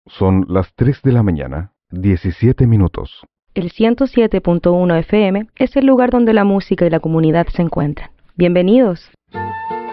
Son las 3 de la mañana, 17 minutos. El 107.1 FM es el lugar donde la música y la comunidad se encuentran. Bienvenidos.